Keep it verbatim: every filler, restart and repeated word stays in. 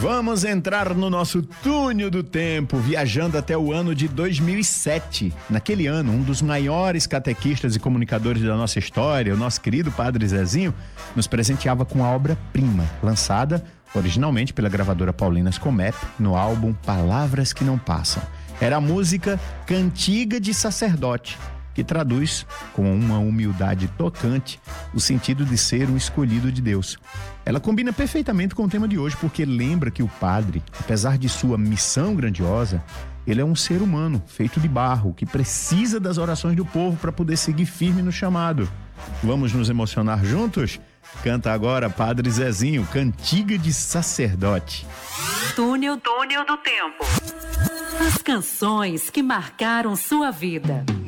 Vamos entrar no nosso túnel do tempo, viajando até o ano de dois mil e sete. Naquele ano, um dos maiores catequistas e comunicadores da nossa história, o nosso querido Padre Zezinho, nos presenteava com a obra-prima, lançada originalmente pela gravadora Paulinas Comep, no álbum Palavras que Não Passam. Era a música Cantiga de Sacerdote, que traduz, com uma humildade tocante, o sentido de ser um escolhido de Deus. Ela combina perfeitamente com o tema de hoje, porque lembra que o padre, apesar de sua missão grandiosa, ele é um ser humano feito de barro, que precisa das orações do povo para poder seguir firme no chamado. Vamos nos emocionar juntos? Canta agora Padre Zezinho, Cantiga de Sacerdote. Túnel, túnel do tempo. As canções que marcaram sua vida.